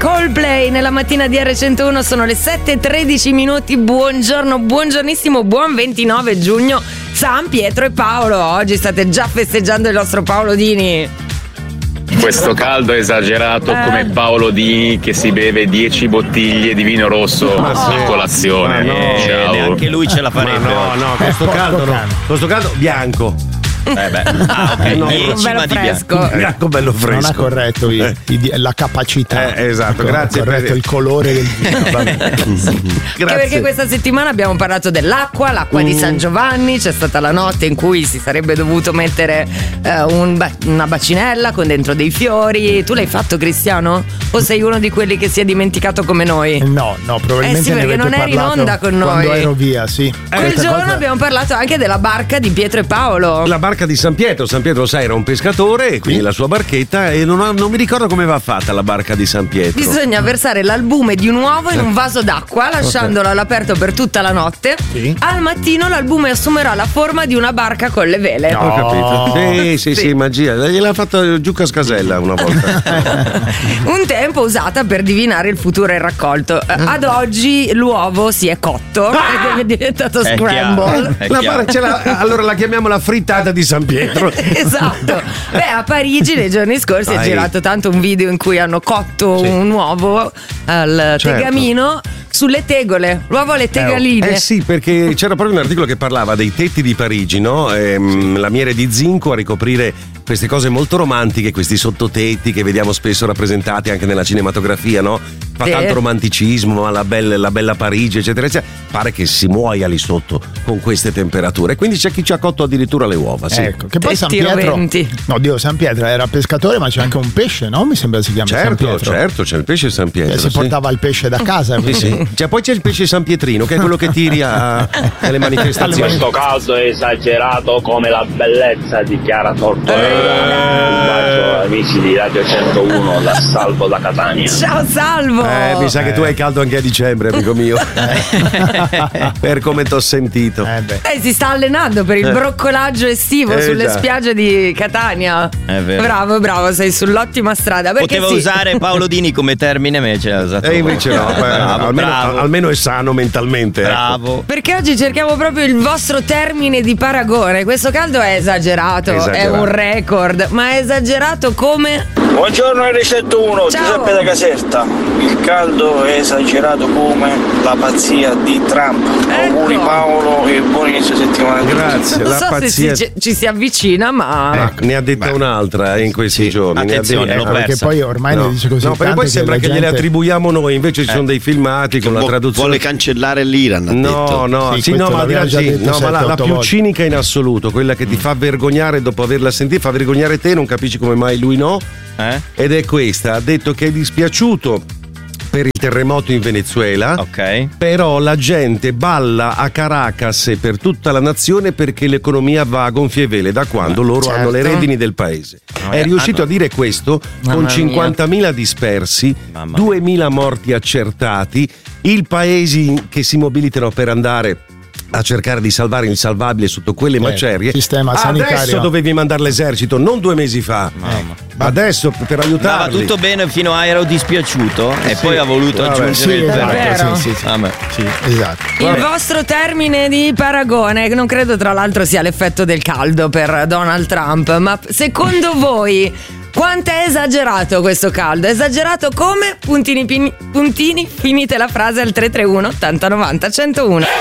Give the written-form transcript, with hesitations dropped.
Coldplay nella mattina di R101, sono le 7:13 minuti. Buongiorno, buongiornissimo, buon 29 giugno, San Pietro e Paolo. Oggi state già festeggiando il nostro Paolo Dini. Questo caldo esagerato come Paolo Dini che si beve 10 bottiglie di vino rosso di colazione. No, neanche lui ce la farebbe. No, questo caldo no. Questo caldo bianco. Ok, No, 10 bello ma di fresco. Bianco bello fresco. Non ha corretto la capacità. Esatto, grazie. Ha corretto il colore del vino. Anche perché questa settimana abbiamo parlato dell'acqua di San Giovanni. C'è stata la notte in cui si sarebbe dovuto mettere una bacinella con dentro dei fiori. Tu l'hai fatto, Cristiano? O sei uno di quelli che si è dimenticato come noi? No, probabilmente sì, perché non eri in onda con noi. Quando ero via, sì. Quel giorno abbiamo parlato anche della barca di Pietro e Paolo. La barca di San Pietro, sai, era un pescatore e quindi la sua barchetta, e non mi ricordo come va fatta la barca di San Pietro. Bisogna versare l'albume di un uovo in un vaso d'acqua, lasciandolo all'aperto per tutta la notte. Sì. Al mattino l'albume assumerà la forma di una barca con le vele. Ho capito. Sì, magia. Gliel'ha fatta Giucca Scasella una volta. Un tempo usata per divinare il futuro e il raccolto. Ad oggi l'uovo si è cotto ed è diventato scramble. Allora la chiamiamo la frittata di San Pietro. Esatto. A Parigi nei giorni scorsi è girato tanto un video in cui hanno cotto un uovo al tegamino sulle tegole, l'uovo alle tegaline. Sì, perché c'era proprio un articolo che parlava dei tetti di Parigi, no? Lamiere di zinco a ricoprire queste cose molto romantiche, questi sottotetti che vediamo spesso rappresentati anche nella cinematografia, no? Fa tanto romanticismo, ma la bella Parigi, eccetera, eccetera. Pare che si muoia lì sotto con queste temperature. Quindi c'è chi ci ha cotto addirittura le uova. Sì. Ecco, che poi San Pietro. San Pietro era pescatore, ma c'è anche un pesce, no? Mi sembra si chiama San Pietro. Certo, c'è il pesce San Pietro. Si portava il pesce da casa. Sì. Poi c'è il pesce San Pietrino, che è quello che tiri alle manifestazioni. Questo caldo è esagerato come la bellezza di Chiara Tortorella. Un bacio amici di Radio 101 da Salvo da Catania. Ciao Salvo. Mi sa che tu hai caldo anche a dicembre, amico mio. Per come t'ho sentito. Si sta allenando per il broccolaggio estivo sulle spiagge di Catania. È vero. Bravo, sei sull'ottima strada. Poteva usare Paolo Dini come termine, invece ha usato. E invece no. Almeno è sano mentalmente. Bravo. Perché oggi cerchiamo proprio il vostro termine di paragone. Questo caldo è esagerato. È un record. Ma è esagerato come? Buongiorno R101, Giuseppe da Caserta. Il caldo è esagerato come la pazzia di Trump. Auguri Paolo e buon inizio settimana. Grazie. Non so se ci si avvicina, ma ne ha detta un'altra in questi giorni. Attenzione, l'ho persa. Perché poi ormai ne dice così. No, perché poi sembra che gliele attribuiamo noi, invece ci sono dei filmati con la traduzione. Vuole cancellare l'Iran. No, ma la più cinica in assoluto, quella che ti fa vergognare dopo averla sentita, fa vergognare te, non capisci come mai lui no. Ed è questa, ha detto che è dispiaciuto per il terremoto in Venezuela, però la gente balla a Caracas e per tutta la nazione perché l'economia va a gonfie vele da quando loro hanno le redini del paese. È riuscito a dire questo con 50.000 dispersi, 2.000 morti accertati, i paesi che si mobilitano per andare a cercare di salvare il salvabile sotto quelle macerie. Sistema sanitario. Adesso dovevi mandare l'esercito, non 2 mesi fa. Adesso per aiutarli. Va tutto bene fino a ero dispiaciuto e poi ha voluto aggiungere il vero. Sì, esatto. Il vostro termine di paragone, non credo tra l'altro sia l'effetto del caldo per Donald Trump, ma secondo voi quanto è esagerato questo caldo? Esagerato come? Puntini, finite la frase al 331 80 90 101.